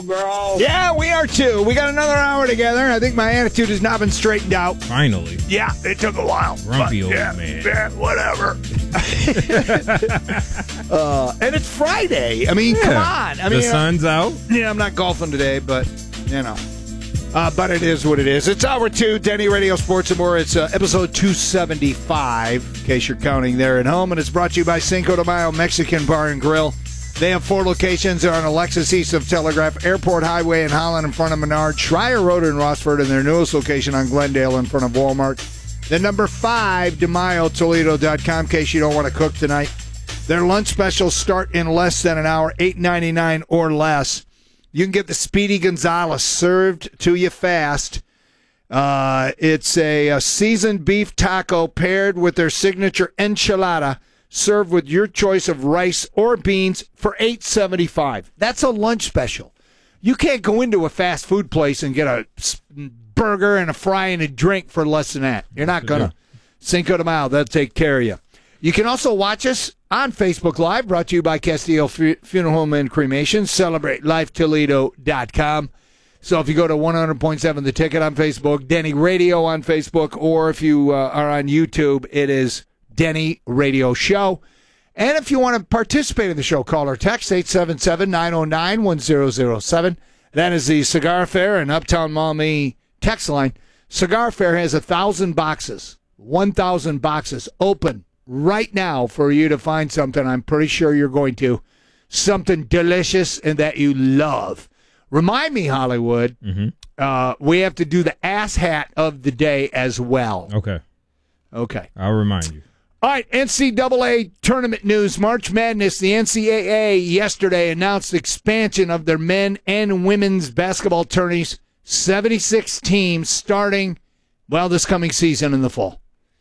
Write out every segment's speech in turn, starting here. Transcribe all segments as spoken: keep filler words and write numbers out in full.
Bro. Yeah, we are too. We got another hour together. I think my attitude has not been straightened out. Finally. Yeah, it took a while. Grumpy old yeah, man. Yeah, whatever. uh, and it's Friday. I mean, Yeah. come on. I the mean, sun's out. Yeah, I'm not golfing today, but, you know. Uh, but it is what it is. It's hour two, Denny Radio Sports and More. It's uh, episode two seventy-five, in case you're counting there at home. And it's brought to you by Cinco de Mayo Mexican Bar and Grill. They have four locations. They're on Alexis east of Telegraph, Airport Highway in Holland in front of Menard, Schreier Road in Rossford, and their newest location on Glendale in front of Walmart. Then number five, De Mayo Toledo dot com, in case you don't want to cook tonight. Their lunch specials start in less than an hour, eight ninety-nine or less. You can get the Speedy Gonzales served to you fast. Uh, it's a, a seasoned beef taco paired with their signature enchilada, served with your choice of rice or beans for eight seventy-five. That's a lunch special. You can't go into a fast food place and get a burger and a fry and a drink for less than that. You're not going to. Cinco de Mayo, they'll take care of you. You can also watch us on Facebook Live, brought to you by Castillo Funeral Home and Cremation. Celebrate Life Toledo dot com. So if you go to one hundred point seven The Ticket on Facebook, Denny Radio on Facebook, or if you uh, are on YouTube, it is Denny Radio Show. And if you want to participate in the show, call or text eight seven seven, nine oh nine, one oh oh seven. That is the Cigar Fair and Uptown Maumee text line. Cigar Fair has one thousand boxes, one thousand boxes open right now for you to find something. I'm pretty sure you're going to. Something delicious and that you love. Remind me, Hollywood, Mm-hmm. uh, we have to do the ass hat of the day as well. Okay. Okay. I'll remind you. All right, N C double A tournament news. March Madness, the N C double A yesterday announced expansion of their men and women's basketball tourneys. seventy-six teams starting, well, this coming season in the fall.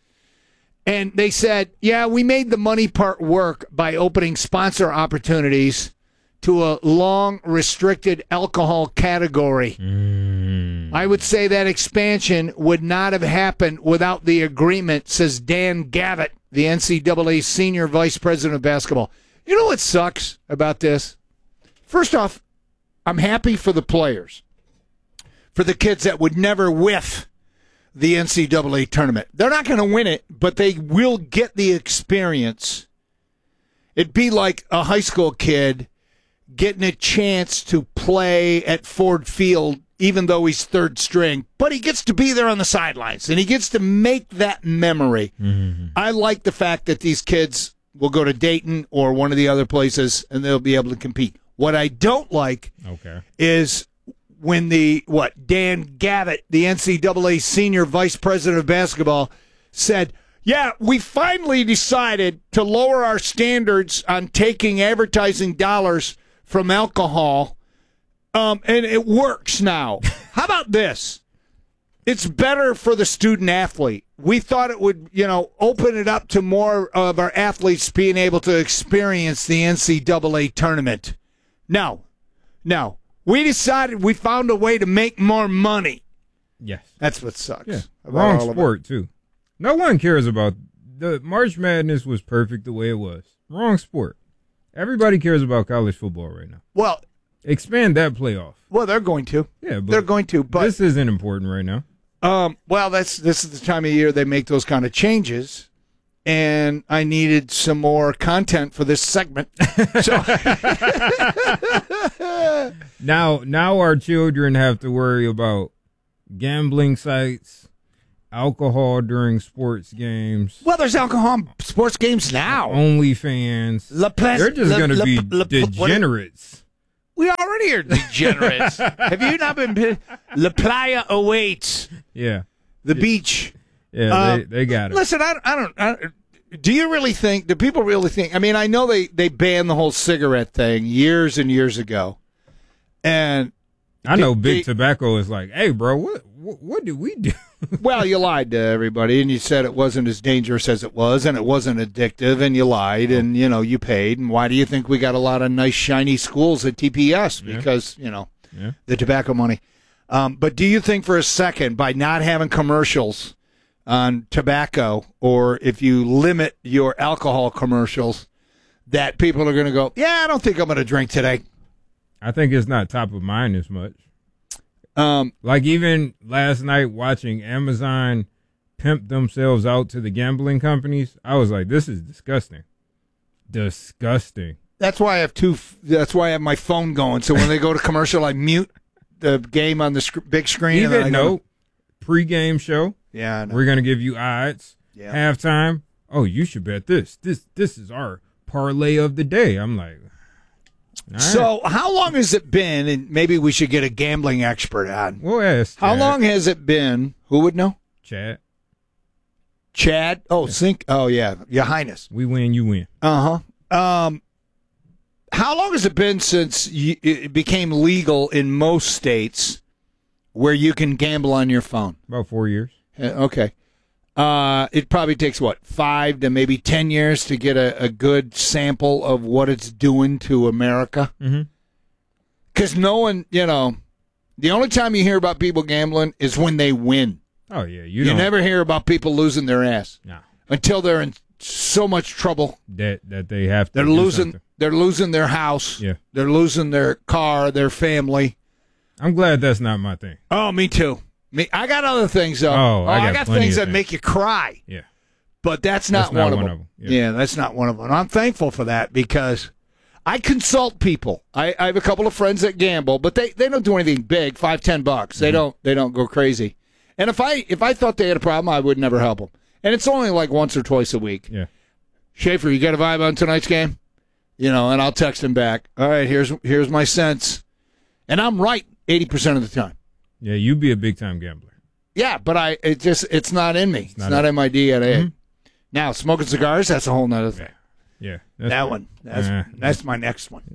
And they said, yeah, we made the money part work by opening sponsor opportunities to a long restricted alcohol category. Mm. I would say that expansion would not have happened without the agreement, says Dan Gavitt, the N C double A Senior Vice President of Basketball. You know what sucks about this? First off, I'm happy for the players, for the kids that would never whiff the N C double A tournament. They're not going to win it, but they will get the experience. It'd be like a high school kid getting a chance to play at Ford Field, even though he's third string, but he gets to be there on the sidelines, and he gets to make that memory. Mm-hmm. I like the fact that these kids will go to Dayton or one of the other places, and they'll be able to compete. What I don't like Okay. is when the, what, Dan Gavitt, the N C double A Senior Vice President of Basketball, said, yeah, we finally decided to lower our standards on taking advertising dollars from alcohol, um, and it works now. How about this? It's better for the student athlete. We thought it would, you know, open it up to more of our athletes being able to experience the N C double A tournament. No, no. We decided we found a way to make more money. Yes. That's what sucks. Yeah. about Wrong all of sport, too. No one cares about the March Madness was perfect the way it was. Wrong sport. Everybody cares about college football right now. Well, expand that playoff. Well, they're going to. Yeah, but they're going to. But this isn't important right now. Um, well, that's this is the time of year they make those kind of changes, and I needed some more content for this segment. So now, now our children have to worry about gambling sites, alcohol during sports games. Well, there's alcohol in sports games now. OnlyFans. La Place, They're just La, going to La, be La, degenerates. We already are degenerates. Have you not been? La Playa awaits. Yeah. The beach. Yeah, uh, they, they got it. Listen, I, I don't. I, do you really think? Do people really think? I mean, I know they they banned the whole cigarette thing years and years ago, and I know they, Big they, Tobacco is like, hey, bro, what what, what did we do? Well, you lied to everybody, and you said it wasn't as dangerous as it was, and it wasn't addictive, and you lied, and, you know, you paid. And why do you think we got a lot of nice, shiny schools at T P S? Because, yeah. you know, yeah. the tobacco money. Um, but do you think for a second, by not having commercials on tobacco, or if you limit your alcohol commercials, that people are going to go, yeah, I don't think I'm going to drink today? I think it's not top of mind as much. Um, Like even last night watching Amazon pimp themselves out to the gambling companies, I was like, this is disgusting. Disgusting. that's why I have two. That's why I have my phone going. So when they go to commercial, I mute the game on the sc- big screen. and then I Even go- no pre-game show, Yeah, I know. we're going to give you odds. Yeah. Halftime, oh, you should bet this. This this is our parlay of the day. I'm like, all right. So how long has it been? And maybe we should get a gambling expert on. We'll ask How Chad. long has it been? Who would know? Chad? Chad? Oh, Sink. Oh, yeah, Your Highness. We win, you win. Uh huh. Um, how long has it been since you, it became legal in most states where you can gamble on your phone? About four years. Uh, Okay. Uh, it probably takes, what, five to maybe ten years to get a, a good sample of what it's doing to America? Mm-hmm. Because no one, you know, the only time you hear about people gambling is when they win. Oh, yeah. You, You, don't, never hear about people losing their ass No. until they're in so much trouble. That, that they have to They're do losing. something. They're losing their house. Yeah. They're losing their car, their family. I'm glad that's not my thing. Oh, me too. Me, I got other things though. Oh, I got plenty things of that things. make you cry, Yeah. but that's not, That's not one, of one them. of them. Yeah. Yeah. that's not one of them. I'm thankful for that because I consult people. I, I have a couple of friends that gamble, but they, they don't do anything big. Five, ten bucks. They Mm-hmm. don't they don't go crazy. And if I if I thought they had a problem, I would never help them. And it's only like once or twice a week. Yeah. Schaefer, you got a vibe on tonight's game? You know, and I'll text him back. All right, here's here's my sense, and I'm right eighty percent of the time. Yeah, you be a big-time gambler. Yeah, but I it just it's not in me. It's, not not, it. in my D N A. Mhm. Now, smoking cigars, that's a whole nother thing. Yeah. That's That good. one. That's Uh, that's my next one.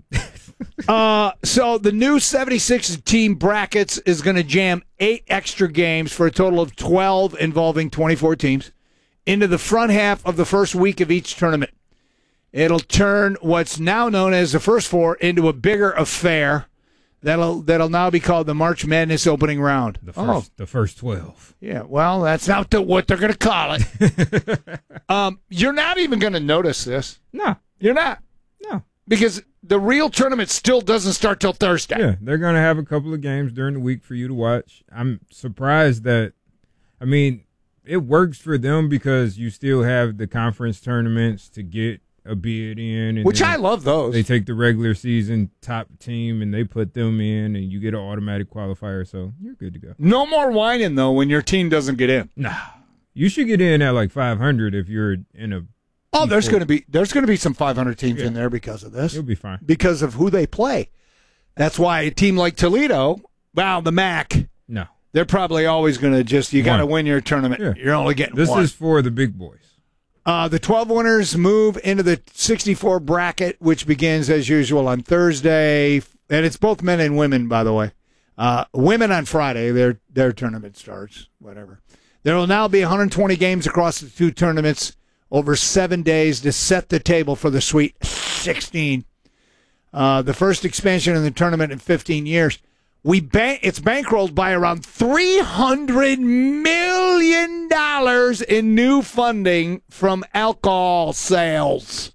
uh so the new seventy-six team brackets is going to jam eight extra games for a total of twelve involving twenty-four teams into the front half of the first week of each tournament. It'll turn what's now known as the first four into a bigger affair that'll that'll now be called the March Madness opening round. The Oh, first, the first twelve. yeah, well, that's not the, what they're going to call it. um, you're not even going to notice this. No, You're not. no. Because the real tournament still doesn't start till Thursday. Yeah, they're going to have a couple of games during the week for you to watch. I'm surprised that, I mean, it works for them because you still have the conference tournaments to get a bid in. And Which then I love those. They take the regular season top team and they put them in, and you get an automatic qualifier, so you're good to go. No more whining, though, when your team doesn't get in. Nah, you should get in at like five hundred if you're in a. Oh, there's P four. going to be there's going to be some five hundred teams Yeah. in there because of this. You'll be fine. Because of who they play. That's why a team like Toledo, wow, the M A C, No, they're probably always going to just, you got to One. win your tournament. Yeah. You're only getting this one. is for the big boys. Uh, the twelve winners move into the sixty-four bracket, which begins as usual on Thursday, and it's both men and women, by the way. Uh, women on Friday, their their tournament starts. Whatever. There will now be one hundred twenty games across the two tournaments over seven days to set the table for the Sweet sixteen. Uh, the first expansion in the tournament in fifteen years. We ban- it's bankrolled by around three hundred million dollars in new funding from alcohol sales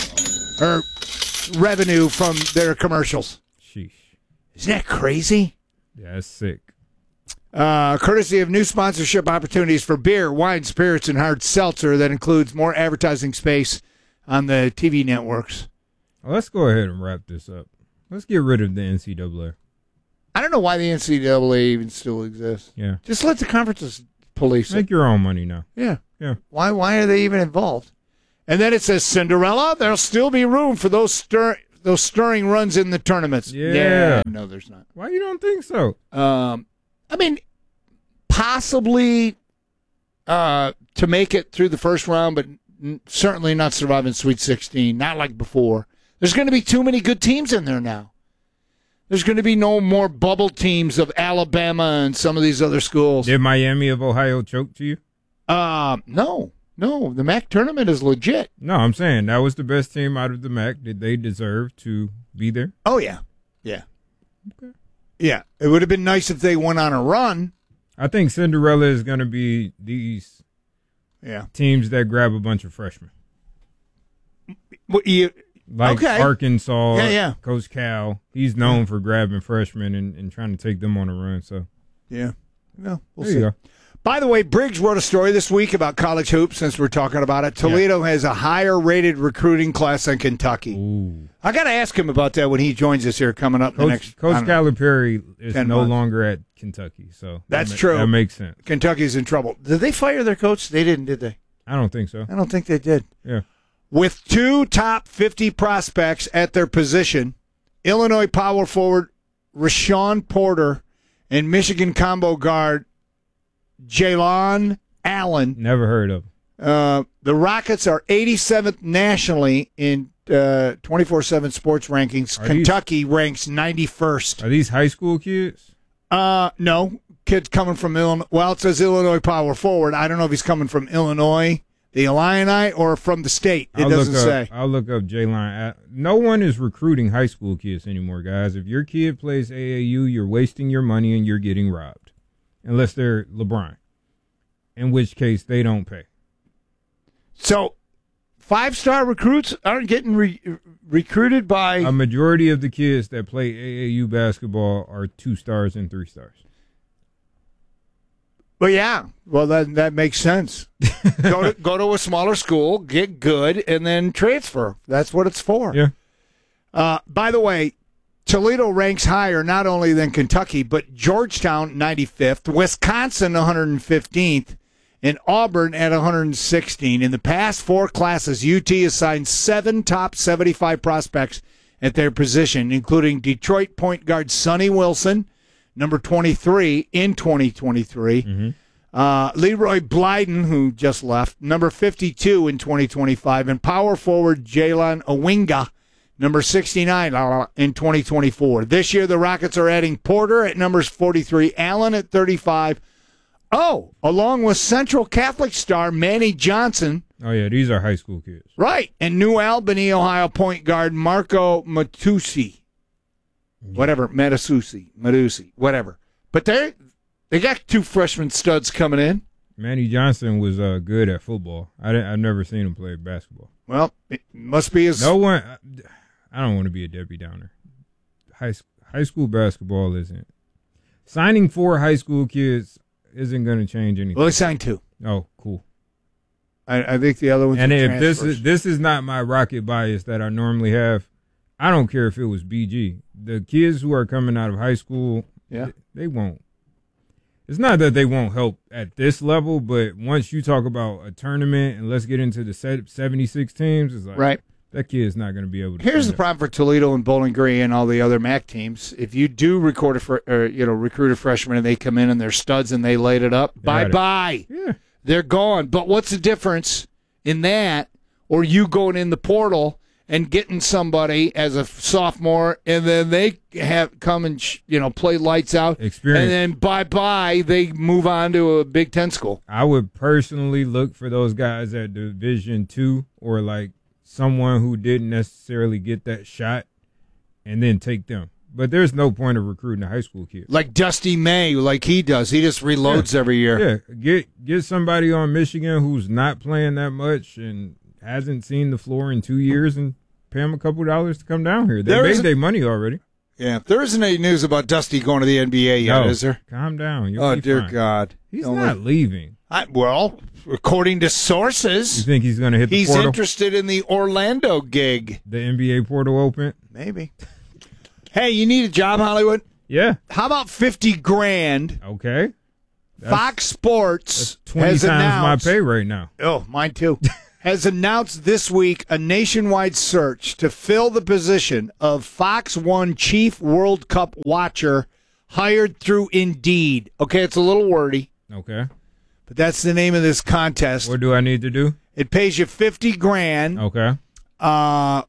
or revenue from their commercials. Sheesh. Isn't that crazy? Yeah, that's sick. Uh, courtesy of new sponsorship opportunities for beer, wine, spirits, and hard seltzer that includes more advertising space on the T V networks. Well, let's go ahead and wrap this up. Let's get rid of the N C double A. I don't know why the N C double A even still exists. Yeah. Just let the conferences police it. Make your own money now. Yeah. Yeah. Why why are they even involved? And then it says Cinderella, there'll still be room for those stir those stirring runs in the tournaments. Yeah. No, there's not. Why you don't think so? Um I mean possibly uh to make it through the first round, but n- certainly not surviving Sweet sixteen, not like before. There's going to be too many good teams in there now. There's going to be no more bubble teams of Alabama and some of these other schools. Did Miami of Ohio choke to you? Uh, no, no. The M A C tournament is legit. No, I'm saying that was the best team out of the M A C. Did they deserve to be there? Oh, yeah. Yeah. Okay. Yeah. It would have been nice if they went on a run. I think Cinderella is going to be these Yeah. teams that grab a bunch of freshmen. Well, you, Like Okay. Arkansas, Yeah, yeah. Coach Cal, he's known for grabbing freshmen and, and trying to take them on a run. So Yeah. Well, we'll there see. you go. By the way, Briggs wrote a story this week about college hoops since we're talking about it. Toledo has a higher-rated recruiting class than Kentucky. Ooh. I got to ask him about that when he joins us here coming up Coach, the next Coach I don't know. Calipari is ten no months. longer at Kentucky. So That's that ma- true. That makes sense. Kentucky's in trouble. Did they fire their coach? They didn't, did they? I don't think so. I don't think they did. Yeah. With two top fifty prospects at their position, Illinois power forward Rashawn Porter and Michigan combo guard Jalen Allen, Never heard of him. uh, the Rockets are eighty-seventh nationally in uh, twenty-four seven sports rankings. Are these- Kentucky ranks ninety-first. Are these high school kids? Uh, no, kid's coming from Illinois. Well, it says Illinois power forward. I don't know if he's coming from Illinois, the Illini, or from the state. It I'll doesn't look say. up, I'll look up J-Line. No one is recruiting high school kids anymore, guys. If your kid plays A A U, you're wasting your money and you're getting robbed. Unless they're LeBron. In which case, they don't pay. So, five-star recruits aren't getting re- recruited by. A majority of the kids that play A A U basketball are two stars and three stars. Well, yeah. Well, that that makes sense. go to go to a smaller school, get good, and then transfer. That's what it's for. Yeah. Uh, by the way, Toledo ranks higher not only than Kentucky, but Georgetown ninety-fifth, Wisconsin one hundred fifteenth, and Auburn at one hundred sixteen. In the past four classes, U T has signed seven top seventy-five prospects at their position, including Detroit point guard Sonny Wilson, number twenty-three in twenty twenty-three. Mm-hmm. Uh, Leroy Blyden, who just left, number fifty-two in twenty twenty-five, and power forward Jalen Owinga, number sixty-nine in twenty twenty-four. This year, the Rockets are adding Porter at numbers forty-three, Allen at thirty-five. Oh, along with Central Catholic star Manny Johnson. Oh, yeah, these are high school kids. Right, and New Albany, Ohio point guard Marco Matusi. Whatever, Matasusi, Matusi, whatever. But they they got two freshman studs coming in. Manny Johnson was uh, good at football. I didn't, I've never seen him play basketball. Well, it must be his. No one. I don't want to be a Debbie Downer. High high school basketball isn't signing four high school kids isn't going to change anything. Well, he signed two. Oh, cool. I, I think the other ones. And are if this transfers. is this is not my rocket bias that I normally have, I don't care if it was B G. The kids who are coming out of high school, Yeah. they, they won't. It's not that they won't help at this level, but once you talk about a tournament and let's get into the seventy-six teams, it's like Right. that kid's not going to be able to. Here's the stand up. problem for Toledo and Bowling Green and all the other M A C teams. If you do record a fr- or, you know recruit a freshman and they come in and they're studs and they laid it up, bye at it. bye. Yeah. They're gone. But what's the difference in that or you going in the portal and getting somebody as a sophomore and then they have come and sh- you know play lights out Experience. and then bye bye they move on to a Big Ten school. I would personally look for those guys at Division Two or like someone who didn't necessarily get that shot, and then take them. But there's no point of recruiting a high school kid. Like Dusty May, like he does. He just reloads Yeah. every year. Yeah, get get somebody on Michigan who's not playing that much and hasn't seen the floor in two years, and pay them a couple dollars to come down here. They There made is a- their money already. Yeah, there isn't any news about Dusty going to the N B A yet, No, is there? calm down. You'll Oh, be dear fine. God. He's Don't not let- leaving. I, well, according to You sources, think he's going to hit the he's portal? interested in the Orlando gig. The N B A portal open? Maybe. Hey, you need a job, Hollywood? Yeah. How about fifty grand? Okay. That's- Fox Sports That's twenty has times announced. my pay right now. Oh, mine too. has announced this week a nationwide search to fill the position of Fox One Chief World Cup Watcher hired through Indeed. Okay, it's a little wordy, Okay. but that's the name of this contest. What do I need to do? It pays you fifty grand. Okay. Uh,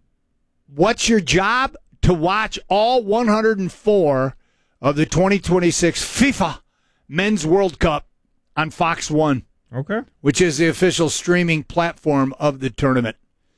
what's your job? To watch all one hundred four of the twenty twenty-six FIFA Men's World Cup on Fox One, Okay. which is the official streaming platform of the tournament.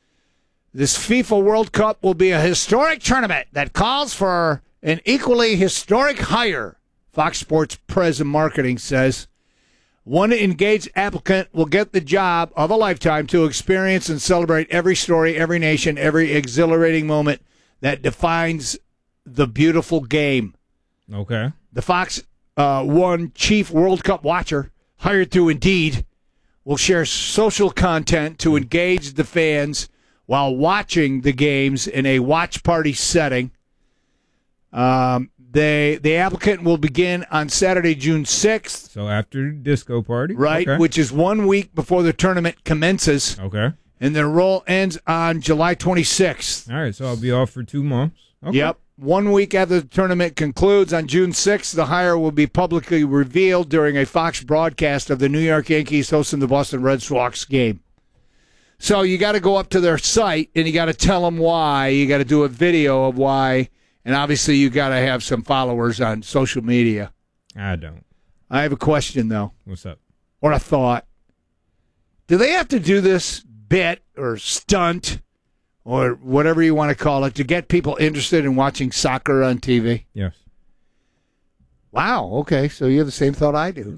This FIFA World Cup will be a historic tournament that calls for an equally historic hire, Fox Sports President Marketing says. One engaged applicant will get the job of a lifetime to experience and celebrate every story, every nation, every exhilarating moment that defines the beautiful game. Okay. The Fox uh, One chief World Cup watcher, hired through Indeed, will share social content to engage the fans while watching the games in a watch party setting. Um, they the applicant will begin on Saturday, June sixth. So after the disco party. Right, Okay. which is one week before the tournament commences. Okay. And the roll ends on July twenty-sixth. All right, so I'll be off for two months. Okay. Yep. One week after the tournament concludes on June sixth, the hire will be publicly revealed during a Fox broadcast of the New York Yankees hosting the Boston Red Sox game. So you got to go up to their site, and you got to tell them why. You got to do a video of why. And obviously you got to have some followers on social media. I don't. I have a question, though, What's up? or a thought. Do they have to do this bit or stunt or whatever you want to call it to get people interested in watching soccer on T V? Yes. Wow, okay, so you have the same thought I do.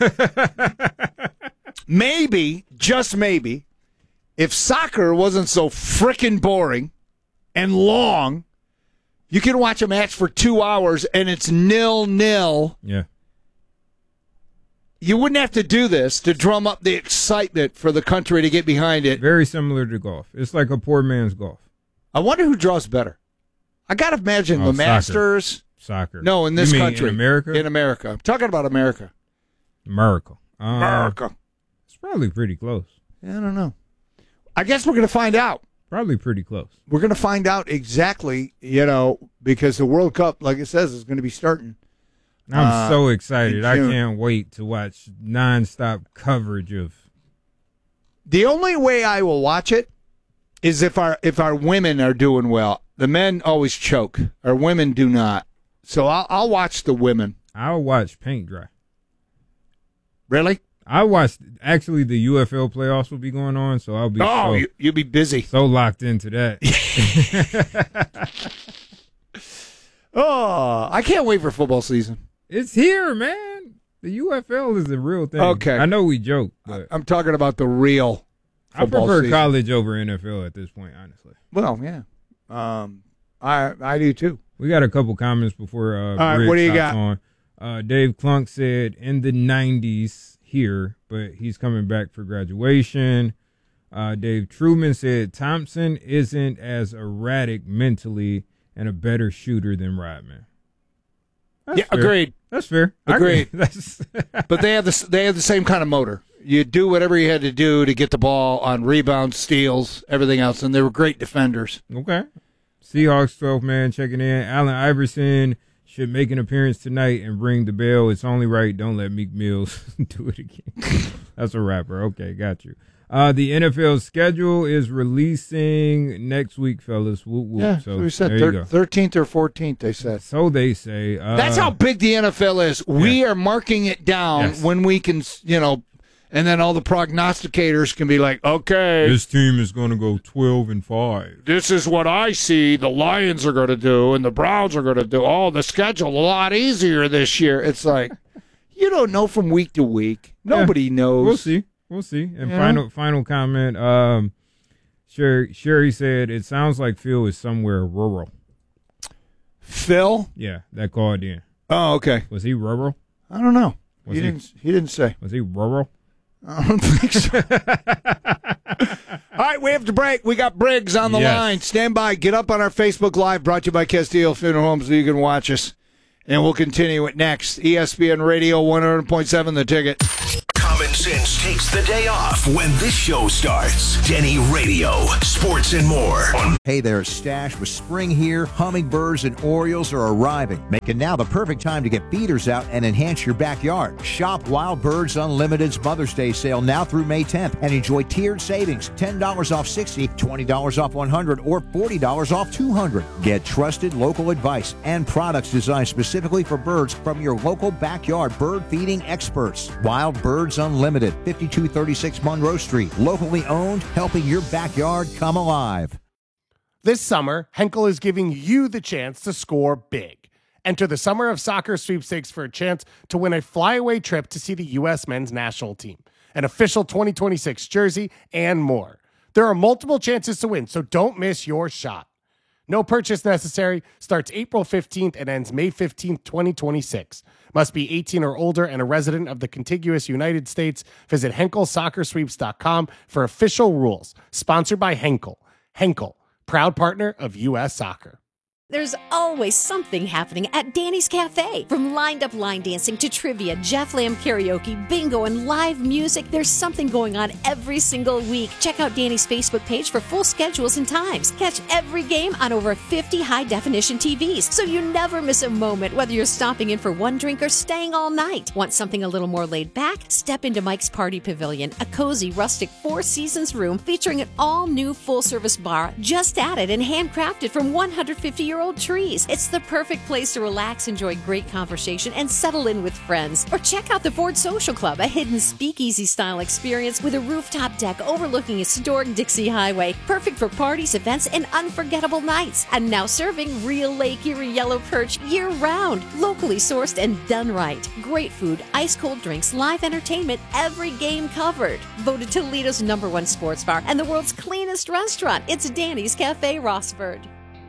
Maybe, just maybe, if soccer wasn't so frickin' boring and long, you can watch a match for two hours and it's nil-nil. Yeah. You wouldn't have to do this to drum up the excitement for the country to get behind it. Very similar to golf. It's like a poor man's golf. I wonder who draws better. I got to imagine Oh, the soccer. Masters. Soccer. No, in this You mean country. in America? In America. I'm talking about America. America. Uh, America. It's probably pretty close. I don't know. I guess we're going to find out. Probably pretty close. We're going to find out exactly, you know, because the World Cup, like it says, is going to be starting. I'm Uh, so excited. I June. can't wait to watch nonstop coverage of. The only way I will watch it is if our if our women are doing well. The men always choke. Our women do not. So I'll, I'll watch the women. I'll watch paint dry. Really? I watched. Actually, the U F L playoffs will be going on, so I'll be Oh, so, you, you'll be busy. so locked into that. Oh, I can't wait for football season. It's here, man. The U F L is a real thing. Okay. I know we joke, but I'm talking about the real I football prefer season. college over N F L at this point, honestly. Well, yeah. Um, I I do too. We got a couple comments before uh, All right, Briggs what do you hops got? on. Uh, Dave Clunk said in the nineties here, but he's coming back for graduation. Uh, Dave Truman said Thompson isn't as erratic mentally and a better shooter than Rodman. That's Yeah, fair. agreed. That's fair. I Agreed. agree. That's But they have the they have the same kind of motor. You do whatever you had to do to get the ball on rebounds, steals, everything else, and they were great defenders. okay. Seahawks twelve man checking in. Allen Iverson should make an appearance tonight and ring the bell. It's only right. Don't let Meek Mills do it again. That's a rapper. Okay, got you. Uh, the N F L schedule is releasing next week, fellas. Whoop, whoop. Yeah, so we said there you go. thirteenth or fourteenth. They said So they say. Uh, that's how big the N F L is. We yeah. are marking it down Yes. when we can, you know, and then all the prognosticators can be like, okay, this team is going to go twelve and five. this is what I see the Lions are going to do and the Browns are going to do. Oh, the schedule a lot easier this year. It's like you don't know from week to week. Nobody knows. We'll see. We'll see. And Yeah. final final comment. Um, Sherry, Sherry said it sounds like Phil is somewhere rural. Phil? Yeah, that called in. Oh, okay. Was he rural? I don't know. Was he he- didn't. He didn't say. Was he rural? I don't think so. All right, we have to break. We got Briggs on the Yes. line. Stand by. Get up on our Facebook Live, brought to you by Castillo Funeral Homes, so you can watch us. And we'll continue it next. E S P N Radio one hundred point seven, The Ticket. Common sense takes the day off when this show starts. Denny Radio, sports and more. On Hey there, Stash. With spring here, hummingbirds and orioles are arriving, making now the perfect time to get feeders out and enhance your backyard. Shop Wild Birds Unlimited's Mother's Day sale now through May tenth and enjoy tiered savings, ten dollars off sixty, twenty dollars off one hundred, or forty dollars off two hundred. Get trusted local advice and products designed specifically for birds from your local backyard bird feeding experts. Wild Birds Unlimited, fifty-two thirty-six Monroe Street. Locally owned, helping your backyard come alive. This summer, Henkel is giving you the chance to score big. Enter the Summer of Soccer sweepstakes for a chance to win a flyaway trip to see the U S men's national team, an official twenty twenty-six jersey, and more. There are multiple chances to win, so don't miss your shot. No purchase necessary. Starts April fifteenth and ends May fifteenth, twenty twenty-six. Must be eighteen or older and a resident of the contiguous United States. Visit Henkel Soccer Sweeps dot com for official rules. Sponsored by Henkel. Henkel, proud partner of U S Soccer. There's always something happening at Danny's Cafe. From lined-up line dancing to trivia, Jeff Lamb karaoke, bingo, and live music, there's something going on every single week. Check out Danny's Facebook page for full schedules and times. Catch every game on over fifty high-definition T Vs, so you never miss a moment, whether you're stopping in for one drink or staying all night. Want something a little more laid back? Step into Mike's Party Pavilion, a cozy, rustic Four Seasons room featuring an all-new full-service bar just added and handcrafted from one hundred fifty-year-old trees. It's the perfect place to relax, enjoy great conversation, and settle in with friends. Or check out the Ford Social Club, a hidden speakeasy-style experience with a rooftop deck overlooking historic Dixie Highway. Perfect for parties, events, and unforgettable nights. And now serving real Lake Erie yellow perch year-round. Locally sourced and done right. Great food, ice-cold drinks, live entertainment, every game covered. Voted Toledo's number one sports bar and the world's cleanest restaurant. It's Danny's Cafe Rossford.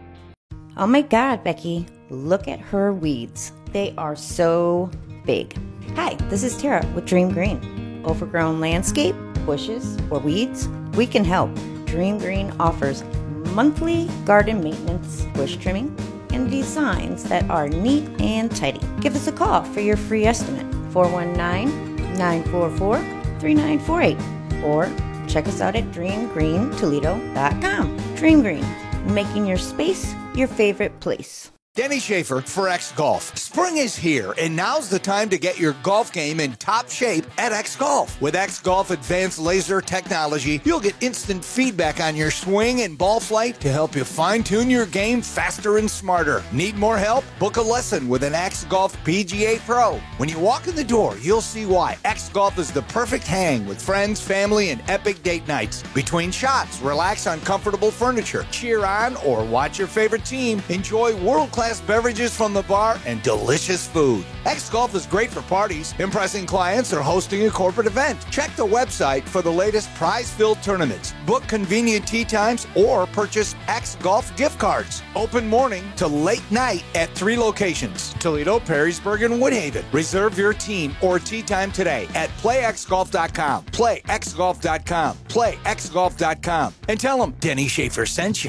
Oh my God, Becky, look at her weeds. They are so big. Hi, this is Tara with Dream Green. Overgrown landscape, bushes, or weeds? We can help. Dream Green offers monthly garden maintenance, bush trimming, and designs that are neat and tidy. Give us a call for your free estimate, four one nine, nine four four, three nine four eight, or check us out at dream green toledo dot com. Dream Green, making your space your favorite place. Denny Schaefer for X Golf. Spring is here, and now's the time to get your golf game in top shape at X Golf. With X Golf advanced laser technology, you'll get instant feedback on your swing and ball flight to help you fine-tune your game faster and smarter. Need more help? Book a lesson with an X Golf P G A Pro. When you walk in the door, you'll see why. X Golf is the perfect hang with friends, family, and epic date nights. Between shots, relax on comfortable furniture, cheer on or watch your favorite team, enjoy world-class beverages from the bar, and delicious food. X Golf is great for parties, impressing clients, or hosting a corporate event. Check the website for the latest prize-filled tournaments. Book convenient tee times or purchase X Golf gift cards. Open morning to late night at three locations: Toledo, Perrysburg, and Woodhaven. Reserve your team or tee time today at play x golf dot com. play x golf dot com. play x golf dot com. And tell them Denny Schaefer sent you.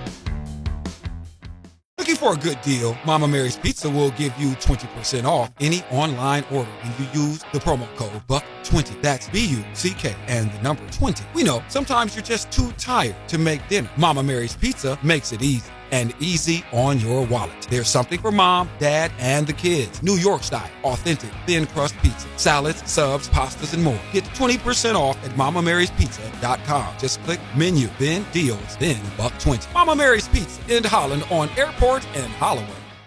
Looking for a good deal? Mama Mary's Pizza will give you twenty percent off any online order when you use the promo code buck twenty. That's B U C K and the number twenty. We know sometimes you're just too tired to make dinner. Mama Mary's Pizza makes it easy, and easy on your wallet. There's something for mom, dad, and the kids. New York style, authentic, thin crust pizza, salads, subs, pastas, and more. Get twenty percent off at mama marys pizza dot com. Just click menu, then deals, then buck twenty. Mama Mary's Pizza in Holland on Airport and Holloway.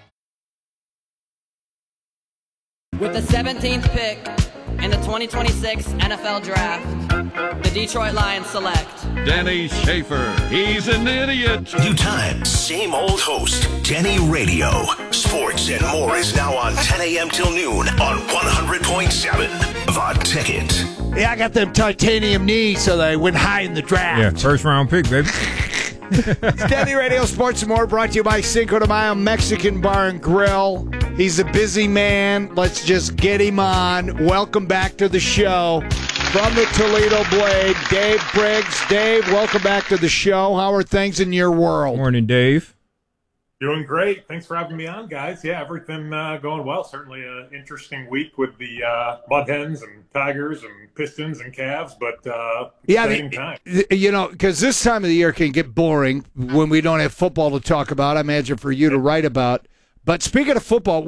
With the seventeenth pick in the twenty twenty-six N F L Draft, the Detroit Lions select Denny Schaefer. He's an idiot. New time, same old host. Denny Radio. Sports and more is now on ten a.m. till noon on one hundred point seven. The Ticket. Yeah, I got them titanium knees, so they went high in the draft. Yeah, first round pick, baby. It's Denny Radio Sports and More, brought to you by Cinco de Mayo Mexican Bar and Grill. He's a busy man. Let's just get him on. Welcome back to the show. From the Toledo Blade, Dave Briggs. Dave, welcome back to the show. How are things in your world? Morning, Dave. Doing great. Thanks for having me on, guys. Yeah, everything uh, going well. Certainly an interesting week with the uh, Mud Hens and Tigers and Pistons and Cavs, but uh, yeah, exciting the, time. You know, because this time of the year can get boring when we don't have football to talk about, I imagine, for you to write about. But speaking of football,